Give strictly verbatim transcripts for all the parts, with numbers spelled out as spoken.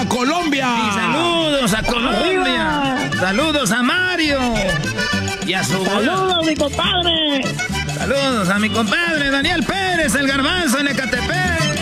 ¡Arriba Colombia! Y saludos a Colombia. ¡Arriba! Saludos a Mario. Y a su... Saludos, mi compadre. Saludos a mi compadre Daniel Pérez, el garbanzo en Ecatepec.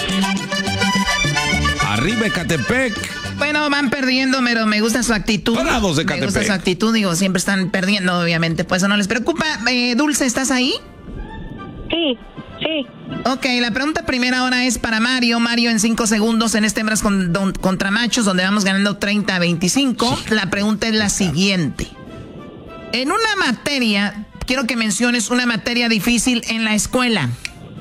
Arriba Ecatepec. Bueno, van perdiendo, pero me gusta su actitud. Dorados de me Ecatepec. gusta su actitud, digo, siempre están perdiendo, obviamente, pues eso no les preocupa. Eh, Dulce, ¿estás ahí? Sí, sí. Ok, la pregunta primera ahora es para Mario. Mario, en cinco segundos en este hembras con, don, contra machos, donde vamos ganando treinta a veinticinco. La pregunta es la siguiente. En una materia, quiero que menciones una materia difícil en la escuela.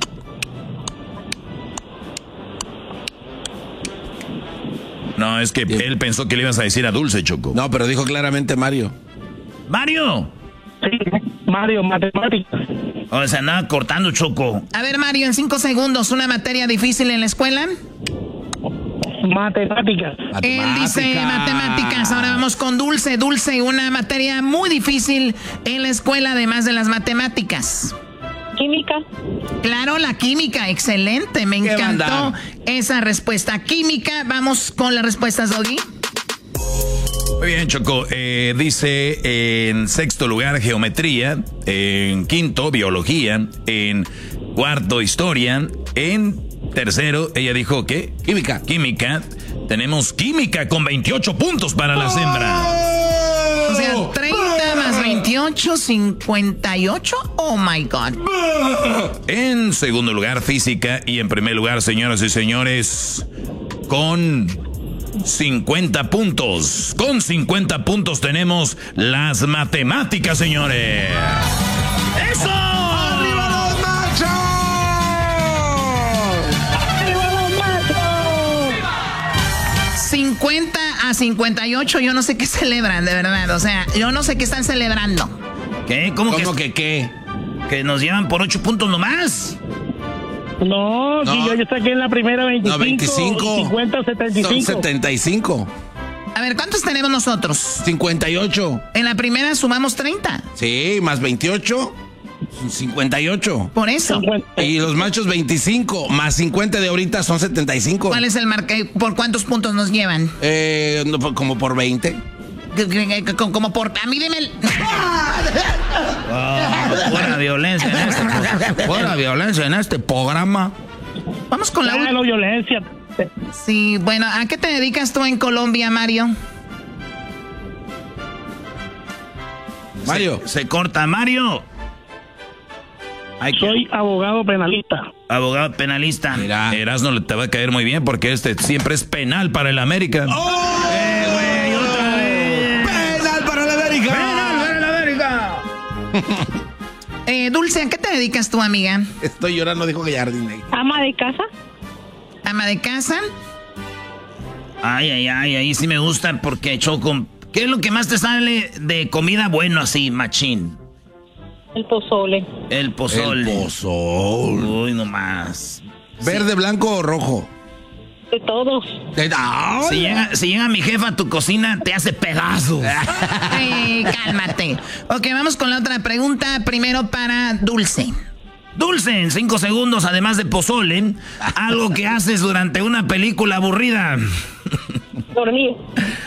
No, es que él pensó que le ibas a decir a Dulce, Choco. No, pero dijo claramente Mario. ¡Mario! Sí, Mario, matemáticas. O sea, nada cortando, Choco. A ver, Mario, en cinco segundos, ¿una materia difícil en la escuela? Matemáticas. Él dice matemáticas. Ahora vamos con Dulce. Dulce, una materia muy difícil en la escuela, además de las matemáticas. Química. Claro, la química. Excelente. Me encantó esa respuesta. Química. Vamos con las respuestas, Doggy. Muy bien, Choco. Eh, dice en sexto lugar geometría, en quinto biología, en cuarto historia, en tercero ella dijo ¿qué? Química. Química. Tenemos química con veintiocho puntos para las hembras. O sea, treinta más veintiocho, cincuenta y ocho. Oh my God. En segundo lugar física y en primer lugar, señoras y señores, con cincuenta puntos. Con cincuenta puntos tenemos las matemáticas, señores. ¡Eso! ¡Arriba los machos! ¡Arriba los machos! cincuenta a cincuenta y ocho, yo no sé qué celebran, de verdad. O sea, yo no sé qué están celebrando. ¿Qué? ¿Cómo, ¿Cómo que, que qué? que nos llevan por ocho puntos nomás? No, No. si yo, yo saqué en la primera veinticinco. No, veinticinco. cincuenta, setenta y cinco. Son setenta y cinco. A ver, ¿cuántos tenemos nosotros? cincuenta y ocho. En la primera sumamos treinta. Sí, más veintiocho. cincuenta y ocho. Por eso. cincuenta. Y los machos veinticinco. Más cincuenta de ahorita son setenta y cinco. ¿Cuál es el marque? ¿Por cuántos puntos nos llevan? Eh, no, como por veinte. Como por... A mí dime el... Oh, buena violencia en este, buena violencia en este programa. Vamos con la Ah, última. no, violencia. Sí, bueno, ¿a qué te dedicas tú en Colombia, Mario? Mario. Se, se corta, Mario. Hay que- Soy abogado penalista. abogado penalista. Mira. Erasmo le te va a caer muy bien porque este siempre es penal para el América. ¡Oh! ¡Eh, güey! ¡Otra vez! ¡Penal para la América! ¡Penal para el América! Eh, Dulce, ¿a qué te dedicas tú, amiga? Estoy llorando, dijo Gallardine. ¿Ama de casa? ¿Ama de casa? Ay, ay, ay, ahí sí me gusta porque Choco. ¿Qué es lo que más te sale de comida bueno así, machín? El pozole. El pozole. El pozol. Uy, nomás. ¿Verde, blanco o rojo? De todos. Eh, ¡ay! Si llega, si llega mi jefa a tu cocina, te hace pedazos. Ay, cálmate. Ok, vamos con la otra pregunta. Primero para Dulce. Dulce, en cinco segundos, además de pozole, algo que haces durante una película aburrida. Dormir.